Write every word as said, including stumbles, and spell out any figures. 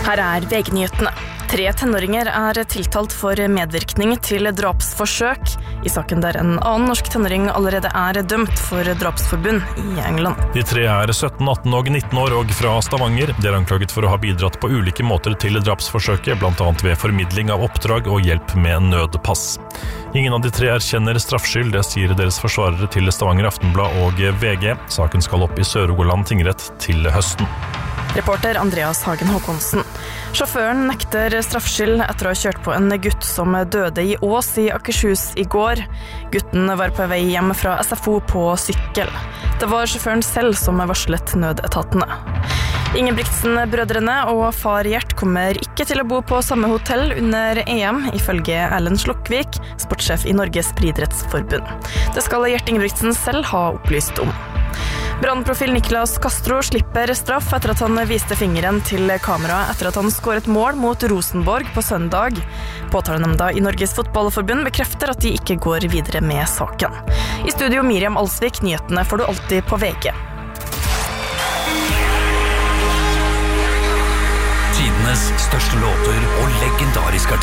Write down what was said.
Her er V G-nyhetene. Tre tenåringer er tiltalt for medvirkning til drapsforsøk i saken der en annen norsk tenåring allerede er dømt for drapsforbund i England. De tre er sytten, atten og nitten år og fra Stavanger. De er anklaget for å ha bidratt på ulike måter til drapsforsøket, blant annet ved formidling av oppdrag og hjelp med nødpass. Ingen av de tre erkjenner straffskyld, det sier deres forsvarere til Stavanger Aftenblad og V G. Saken skal opp i Sør-Rogaland tingrett til høsten. Reporter Andreas Hagen Håkonsen. Sjåføren nekter straffskyld etter å ha kjørt på en gutt som døde i Ås i Akershus i går. Gutten var på vei hjem fra S F O på sykkel. Det var sjåføren selv som varslet nødetatene. Ingebrigtsen-brødrene og far Gjert kommer ikke til å bo på samme hotell under E M, ifølge Erlend Slokvik, sportssjef i Norges Friidrettsforbund. Det skal Gjert Ingebrigtsen selv ha opplyst om. Brannprofil Niklas Castro slipper straff etter at han viste fingeren til kamera etter at han skåret mål mot Rosenborg på søndag. Påtalenemnda i Norges Fotballforbund bekrefter at de ikke går videre med saken. I studio Miriam Alsvik, nyhetene får du alltid på V G. Tidenes største låter og legendariske artister.